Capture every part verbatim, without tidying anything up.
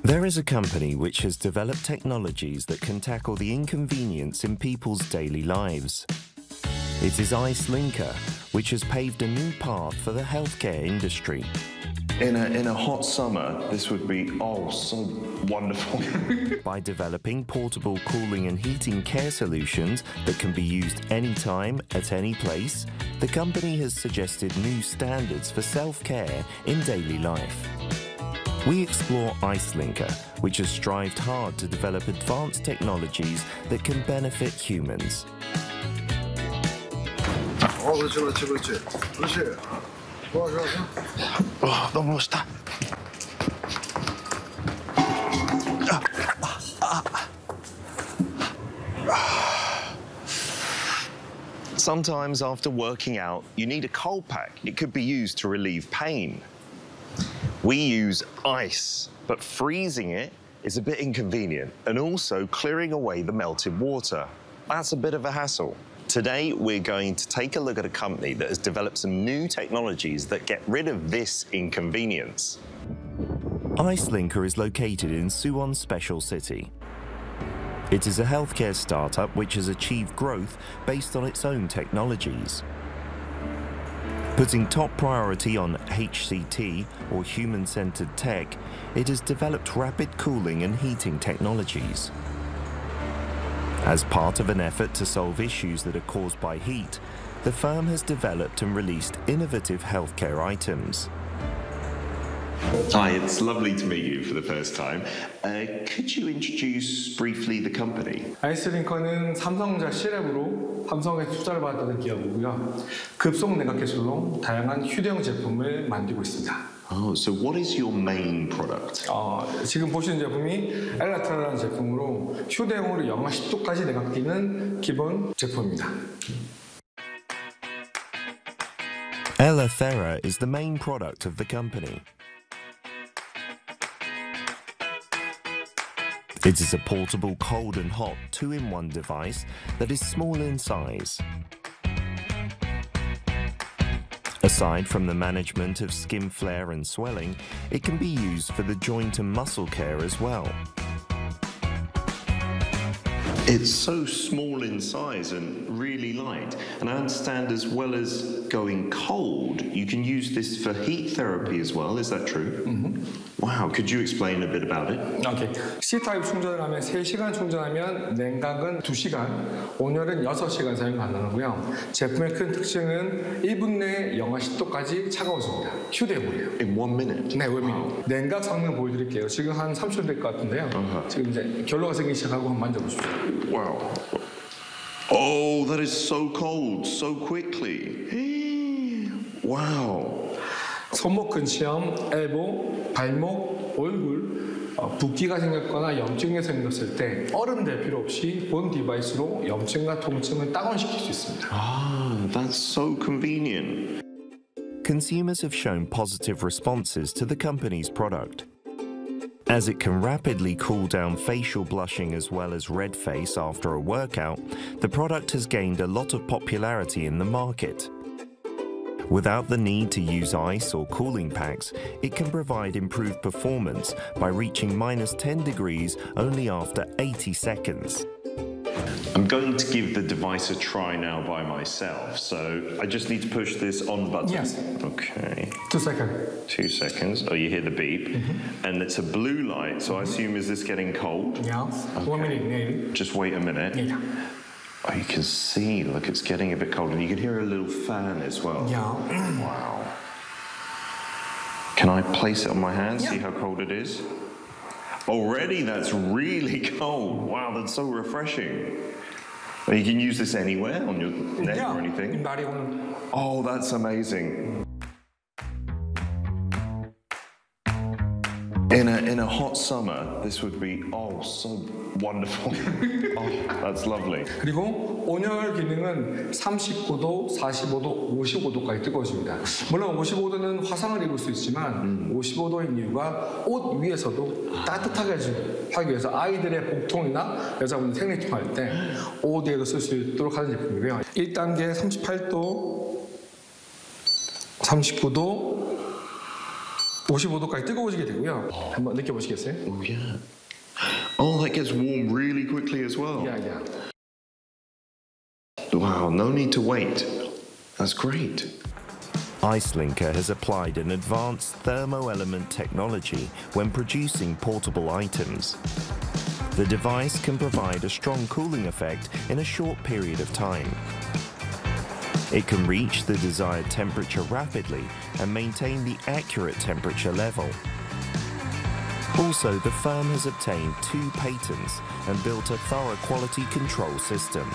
There is a company which has developed technologies that can tackle the inconvenience in people's daily lives. It is IceLinker, which has paved a new path for the healthcare industry. In a, in a hot summer, this would be, oh, so wonderful. By developing portable cooling and heating care solutions that can be used anytime, at any place, the company has suggested new standards for self-care in daily life. We explore IceLinker, which has strived hard to develop advanced technologies that can benefit humans. 어, 그렇지, 그렇지, 그렇지. 그렇지. 좋아, 좋아, 좋아. 와, 너무 멋있다. Sometimes after working out, you need a cold pack. It could be used to relieve pain. We use ice, but freezing it is a bit inconvenient, and also clearing away the melted water. That's a bit of a hassle. Today, we're going to take a look at a company that has developed some new technologies that get rid of this inconvenience. IceLinker is located in Suwon Special City. It is a healthcare startup which has achieved growth based on its own technologies. Putting top priority on H C T, or human-centered tech, it has developed rapid cooling and heating technologies. As part of an effort to solve issues that are caused by heat, the firm has developed and released innovative healthcare items. Hi, it's lovely to meet you for the first time. Uh, could you introduce briefly the company? 아이스링커는 삼성전자 씨랩으로 삼성에 투자를 받았던 기업이고요. 급속 냉각 기술로 다양한 휴대용 제품을 만들고 있습니다. Oh, so what is your main product? 어, 지금 보시는 제품이 엘라테라라는 제품으로 휴대용으로 영하 십 도까지 냉각되는 기본 제품입니다. Elathera is the main product of the company. It is a portable cold and hot two-in-one device that is small in size. Aside from the management of skin flare and swelling, it can be used for the joint and muscle care as well. It's so small in size and really light. And I understand as well as going cold, you can use this for heat therapy as well. Is that true? Mm-hmm. Wow, could you explain a bit about it? 오케이. C타입 충전을 하면 세 시간 충전하면 냉각은 두 시간, 온열은 여섯 시간 사용 가능하고요. 제품의 큰 특징은 일 분 내에 영하 십 도까지 차가워집니다. 휴대용이에요. In one minute? 네, 원 미닛. 냉각 성능 보여드릴게요. 지금 한 삼십 초 될 것 같은데요. Uh-huh. 지금 이제 결로가 생기기 시작하고 한번 만져보십시오. Wow. Oh, that is so cold, so quickly. Wow. 손목 근시염, 엘보, 발목, 얼굴, 어, 붓기가 생겼거나 염증이 생겼을 때 얼음 댈 필요 없이 본 디바이스로 염증과 통증을 다운시킬 수 있습니다. Ah, that's so convenient. Consumers have shown positive responses to the company's product. As it can rapidly cool down facial blushing as well as red face after a workout, the product has gained a lot of popularity in the market. Without the need to use ice or cooling packs, it can provide improved performance by reaching minus ten degrees only after eighty seconds. I'm going to give the device a try now by myself, so I just need to push this on the button. Yes. Okay. Two seconds. Two seconds. Oh, you hear the beep. Mm-hmm. And it's a blue light, so I assume is this getting cold? Yeah. Okay. One minute, maybe. Just wait a minute. Yeah. Oh, you can see, look, it's getting a bit cold, and you can hear a little fan as well. Yeah. Wow. Can I place it on my hand, Yeah. see how cold it is? Already, that's really cold. Wow, that's so refreshing. You can use this anywhere, on your neck Yeah. or anything. body on. Oh, that's amazing. In a, in a hot summer, this would be, oh, so wonderful. Oh, that's lovely. 그리고 온열 기능은 삼십구 도, 사십오 도, 오십오 도까지 뜨거워집니다. 물론 오십오 도는 화상을 입을 수 있지만 음. 오십오 도인 이유가 옷 위에서도 따뜻하게 하기 위해서 아이들의 복통이나 여자분들 생리통할 때 옷 위에도 쓸 수 있도록 하는 제품이고요. 일 단계 삼십팔 도, 삼십구 도, 오십오 도까지 뜨거워지게 되고요. 한번 느껴보시겠어요? Oh, yeah. Oh, that gets warm really quickly as well. Yeah, yeah. Wow, no need to wait. That's great. IceLinker has applied an advanced thermoelement technology when producing portable items. The device can provide a strong cooling effect in a short period of time. It can reach the desired temperature rapidly and maintain the accurate temperature level. Also, the firm has obtained two patents and built a thorough quality control system.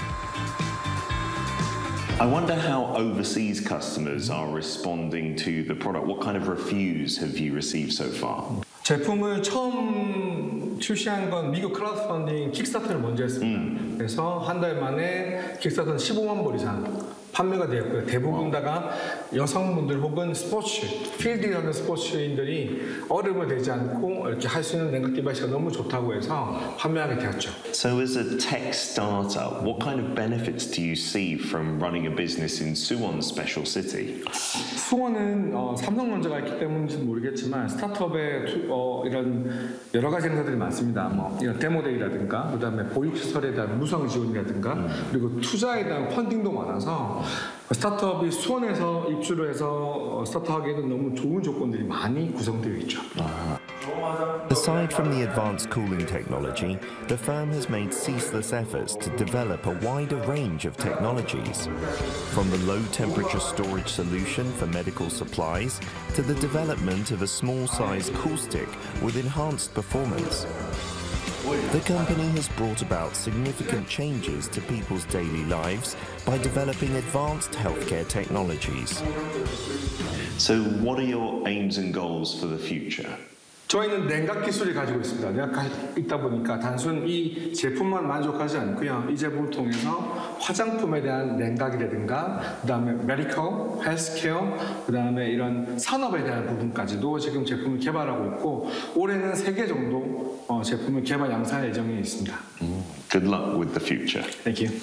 I wonder how overseas customers are responding to the product. What kind of reviews have you received so far? 제품을 처음 출시한 건 미국 크라우드 펀딩 킥스타터를 먼저 했습니다. 음. 그래서 한 달 만에 킥스타터는 십오만 불 이상 판매가 되었고요. 대부분 다가 여성분들 혹은 스포츠, 필드에 하는 스포츠인들이 얼음을 대지 않고 이렇게 할 수 있는 냉각 디바이스가 너무 좋다고 해서 판매하게 되었죠. So as a tech startup, what kind of benefits do you see from running a business in Suwon Special City? 수원은 어, 삼성전자가 있기 때문인지는 모르겠지만 스타트업에 투, 어, 이런 여러 가지 행사들이 많습니다. 뭐 이런 데모데이라든가 그다음에 보육시설에 대한 무상 지원이라든가 음. 그리고 투자에 대한 펀딩도 많아서 스타트업이 수원에서 입주를 해서 스타트업하기에는 너무 좋은 조건들이 많이 구성되어 있죠. 아. Aside from the advanced cooling technology, the firm has made ceaseless efforts to develop a wider range of technologies, from the low-temperature storage solution for medical supplies to the development of a small-sized cool stick with enhanced performance. The company has brought about significant changes to people's daily lives by developing advanced healthcare technologies. So what are your aims and goals for the future? 저희는 냉각 기술을 가지고 있습니다. 냉각 있다 보니까 단순 이 제품만 만족하지 않고요. 이 제품을 통해서 화장품에 대한 냉각이라든가 그다음에 메디컬, 헬스케어, 그다음에 이런 산업에 대한 부분까지도 지금 제품을 개발하고 있고 올해는 세 개 정도 어, 제품을 개발 양산할 예정이 있습니다. Mm. Good luck with the future. Thank you.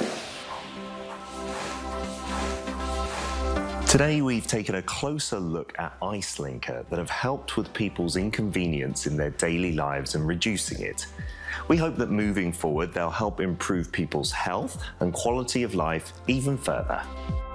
Today we've taken a closer look at IceLinker that have helped with people's inconvenience in their daily lives and reducing it. We hope that moving forward they'll help improve people's health and quality of life even further.